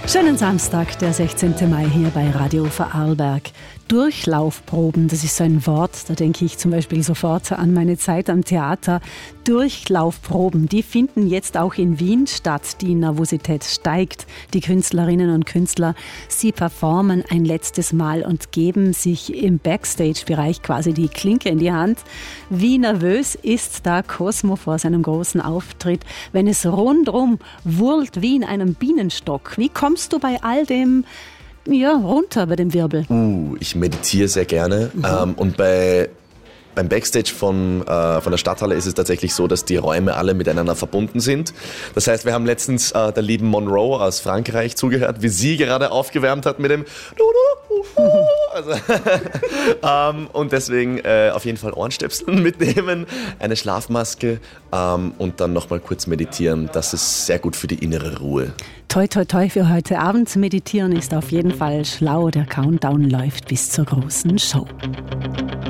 Schönen Samstag, der 16. Mai hier bei Radio Vorarlberg. Durchlaufproben, das ist so ein Wort, da denke ich zum Beispiel sofort an meine Zeit am Theater. Durchlaufproben, die finden jetzt auch in Wien statt. Die Nervosität steigt. Die Künstlerinnen und Künstler, sie performen ein letztes Mal und geben sich im Backstage-Bereich quasi die Klinke in die Hand. Wie nervös ist da Cosmo vor seinem großen Auftritt, wenn es rundrum wurlt wie in einem Bienenstock? Wie kommst du bei all dem runter bei dem Wirbel? Ich meditiere sehr gerne und beim Backstage von der Stadthalle ist es tatsächlich so, dass die Räume alle miteinander verbunden sind. Das heißt, wir haben letztens der lieben Monroe aus Frankreich zugehört, wie sie gerade aufgewärmt hat mit dem also, und deswegen auf jeden Fall Ohrenstöpsel mitnehmen, eine Schlafmaske und dann nochmal kurz meditieren. Das ist sehr gut für die innere Ruhe. Toi, toi, toi für heute Abend. Meditieren ist auf jeden Fall schlau. Der Countdown läuft bis zur großen Show.